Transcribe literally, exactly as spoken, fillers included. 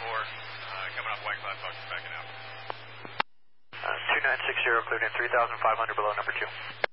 four, uh, coming off White Cloud, Fox backing out. Uh, two nine six zero, cleared in three thousand five hundred below number two.